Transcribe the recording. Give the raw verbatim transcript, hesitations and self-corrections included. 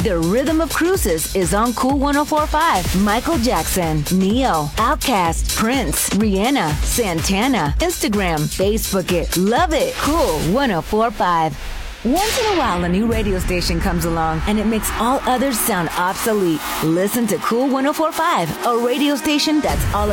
The Rhythm of Cruises is on Cool one oh four point five. Michael Jackson, Neo, Outkast, Prince, Rihanna, Santana. Instagram, Facebook it. Love it. Cool one oh four point five. Once in a while, a new radio station comes along and it makes all others sound obsolete. Listen to Cool one oh four point five, a radio station that's all about